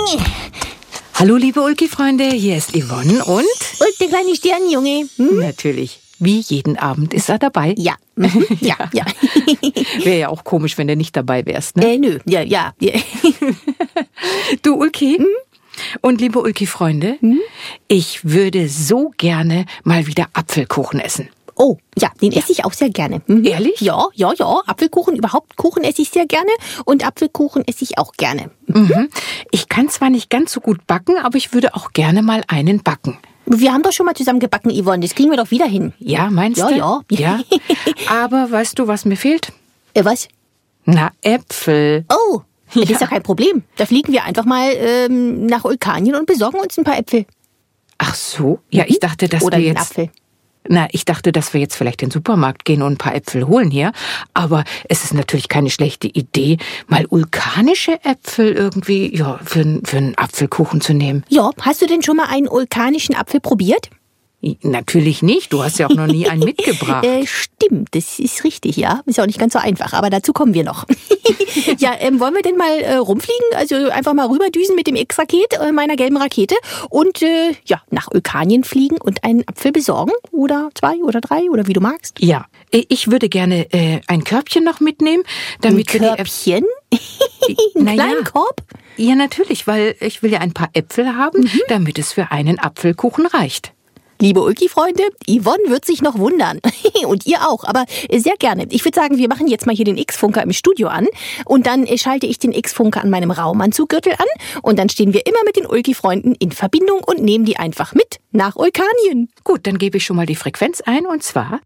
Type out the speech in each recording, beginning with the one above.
Hallo, liebe Ulki-Freunde, hier ist Yvonne und der kleine Sternenjunge. natürlich, wie jeden Abend ist er dabei. Ja. Ja. Wäre ja auch komisch, wenn du nicht dabei wärst, ne? Nö. Ja. Du, Ulki? Und liebe Ulki-Freunde, ich würde so gerne mal wieder Apfelkuchen essen. Oh, ja, den esse ich auch sehr gerne. Ehrlich? Ja. Apfelkuchen, überhaupt Kuchen esse ich sehr gerne und Apfelkuchen esse ich auch gerne. Ich kann zwar nicht ganz so gut backen, aber ich würde auch gerne mal einen backen. Wir haben doch schon mal zusammen gebacken, Yvonne, das kriegen wir doch wieder hin. Ja, meinst du? Ja. Aber weißt du, was mir fehlt? Was? Na, Äpfel. Oh, das ist ja kein Problem. Da fliegen wir einfach mal nach Ulkanien und besorgen uns ein paar Äpfel. Ach so? Ja, ich dachte, dass Oder wir einen jetzt... Apfel. Ich dachte, dass wir jetzt vielleicht in den Supermarkt gehen und ein paar Äpfel holen hier. Aber es ist natürlich keine schlechte Idee, mal vulkanische Äpfel irgendwie für einen Apfelkuchen zu nehmen. Ja, hast du denn schon mal einen vulkanischen Apfel probiert? Natürlich nicht, du hast ja auch noch nie einen mitgebracht. Stimmt, das ist richtig, ja. Ist ja auch nicht ganz so einfach, aber dazu kommen wir noch. Ja, wollen wir denn mal rumfliegen? Also einfach mal rüberdüsen mit dem X-Raket, meiner gelben Rakete und nach Ulkanien fliegen und einen Apfel besorgen? Oder 2 oder 3 oder wie du magst? Ja, ich würde gerne ein Körbchen noch mitnehmen, damit ein Körbchen? Einen kleinen Korb? Ja, natürlich, weil ich will ja ein paar Äpfel haben, damit es für einen Apfelkuchen reicht. Liebe Ulki-Freunde, Yvonne wird sich noch wundern. Und ihr auch, aber sehr gerne. Ich würde sagen, wir machen jetzt mal hier den X-Funker im Studio an. Und dann schalte ich den X-Funker an meinem Raumanzuggürtel an. Und dann stehen wir immer mit den Ulki-Freunden in Verbindung und nehmen die einfach mit nach Ulkanien. Gut, dann gebe ich schon mal die Frequenz ein und zwar...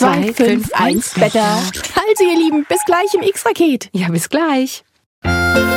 X251 Beta. Also ihr Lieben, bis gleich im X-Raket. Ja, bis gleich.